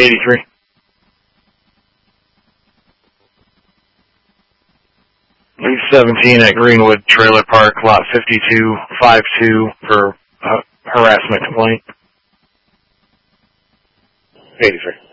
83. 17 at Greenwood Trailer Park, lot 5252 for harassment complaint. 83.